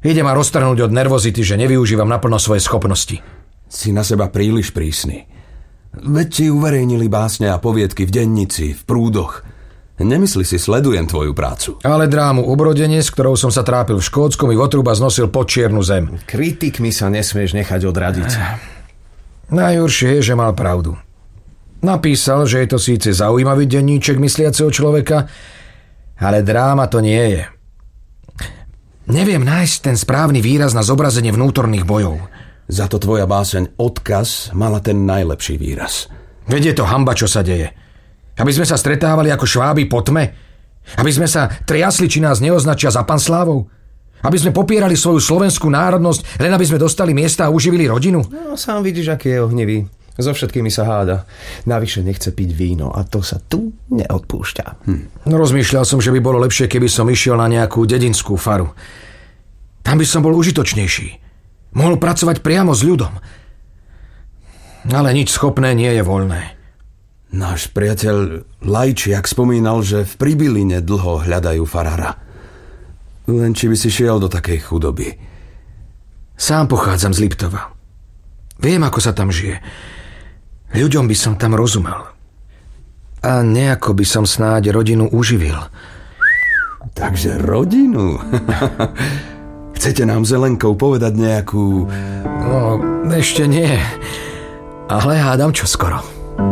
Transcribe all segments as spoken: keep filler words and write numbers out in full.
Ide ma roztrhnúť od nervozity, že nevyužívam naplno svoje schopnosti. Si na seba príliš prísny. Veď ti uverejnili básne a poviedky v dennici, v prúdoch. Nemysli si, sledujem tvoju prácu. Ale drámu Obrodenie, s ktorou som sa trápil v Škótsku, mi votruba znosil pod čiernu zem. Kritikmi sa nesmieš nechať odradiť. Najhoršie je, že mal pravdu. Napísal, že je to síce zaujímavý denníček mysliaceho človeka, ale dráma to nie je. Neviem nájsť ten správny výraz na zobrazenie vnútorných bojov. Za to tvoja báseň Odkaz mala ten najlepší výraz. Veď je to hanba, čo sa deje. Aby sme sa stretávali ako šváby po tme? Aby sme sa triasli, či nás neoznačia za panslávov? Aby sme popierali svoju slovenskú národnosť, len aby sme dostali miesta a uživili rodinu? No, sám vidíš, aký je ohnivý. So všetkými sa háda. Navyše nechce piť víno a to sa tu neodpúšťa. Hm. No, rozmýšľal som, že by bolo lepšie, keby som išiel na nejakú dedinskú faru. Tam by som bol užitočnejší. Mohol pracovať priamo s ľudom. Ale nič schopné nie je voľné. Náš priateľ Lajčiak spomínal, že v Pribiline dlho hľadajú farára. Len či by si šiel do takej chudoby. Sám pochádzam z Liptova. Viem, ako sa tam žije. Ľuďom by som tam rozumel. A nejako by som snáď rodinu uživil. Takže rodinu? Chcete nám Zelenkou povedať nejakú... No, ešte nie. Ale hádam čoskoro.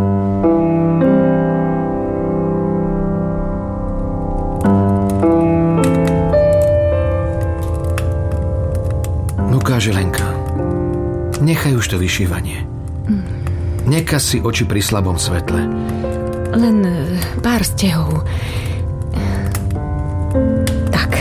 Ukáže Lenka. Nechaj už to vyšívanie. Nekaz si oči pri slabom svetle. Len pár stehov. Tak.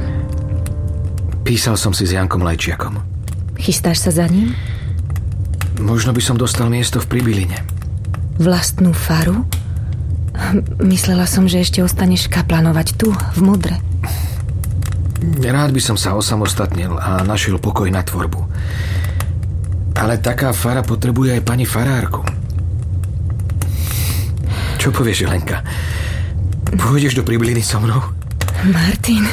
Písal som si s Jankom Lajčiakom. Chystáš sa za ním? Možno by som dostal miesto v Pribiline. Vlastnú faru? Myslela som, že ešte ostaneš kaplanovať tu, v Modre. Rád by som sa osamostatnil a našiel pokoj na tvorbu. Ale taká fara potrebuje aj pani farárku. Čo povieš, Lenka? Pôjdeš do Pribiliny so mnou? Martin,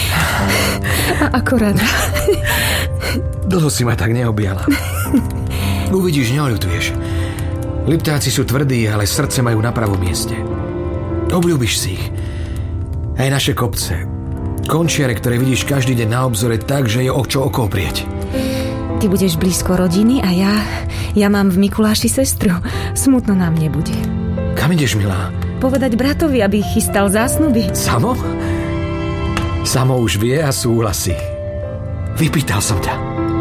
a ako rada. Dlho si ma tak neobjala. Uvidíš, neoľutuješ. Liptáci sú tvrdí, ale srdce majú na pravom mieste. Obľúbiš si ich. Aj naše kopce. Končiare, ktoré vidíš každý deň na obzore tak, že je o čo oko oprieť. Ty budeš blízko rodiny a ja... Ja mám v Mikuláši sestru. Smutno nám nebude. Kam ideš, milá? Povedať bratovi, aby chystal zásnuby. Samo? Samo už vie a súhlasí. Vypýtal som ťa.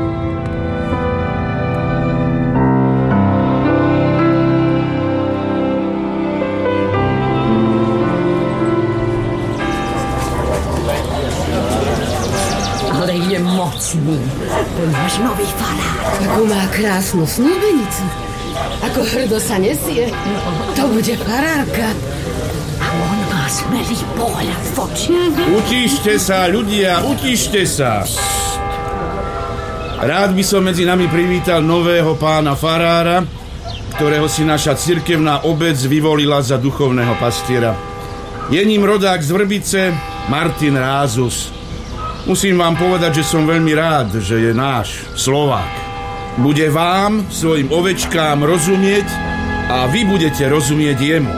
Ale je mocný. Ten náš nový farár. Ako má krásnu snúbenicu. Ako hrdo sa nesie. To bude farárka. A on má smelý pohľad v oči. Utište sa, ľudia, utište sa. Rád by som medzi nami privítal nového pána farára, ktorého si naša cirkevná obec vyvolila za duchovného pastiera. Je ním rodák z Vrbice, Martin Rázus. Musím vám povedať, že som veľmi rád, že je náš Slovák. Bude vám, svojim ovečkám rozumieť a vy budete rozumieť jemu.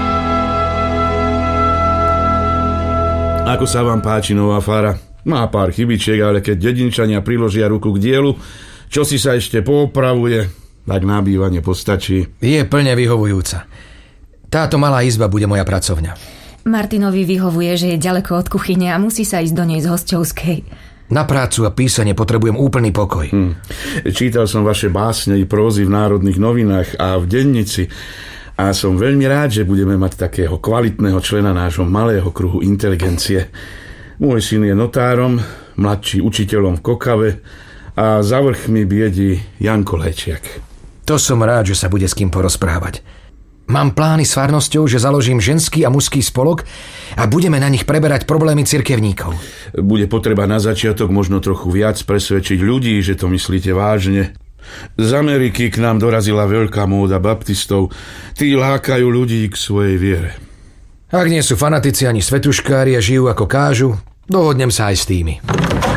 Ako sa vám páči nová fara? Má pár chybičiek, ale keď dedinčania priložia ruku k dielu, čo si sa ešte poopravuje, tak na bývanie postačí. Je plne vyhovujúca. Táto malá izba bude moja pracovňa. Martinovi vyhovuje, že je ďaleko od kuchyne a musí sa ísť do nej z hosťovskej. Na prácu a písanie potrebujem úplný pokoj. Hm. Čítal som vaše básne i prózy v národných novinách a v dennici a som veľmi rád, že budeme mať takého kvalitného člena nášho malého kruhu inteligencie. Môj syn je notárom, mladší učiteľom v Kokave a za vrch mi biedi Janko Lajčiak. To som rád, že sa bude s kým porozprávať. Mám plány s farnosťou, že založím ženský a mužský spolok a budeme na nich preberať problémy cirkevníkov. Bude potreba na začiatok možno trochu viac presvedčiť ľudí, že to myslíte vážne. Z Ameriky k nám dorazila veľká móda baptistov. Tí lákajú ľudí k svojej viere. Ak nie sú fanatici ani svetuškári a žijú ako kážu, dohodnem sa aj s tými.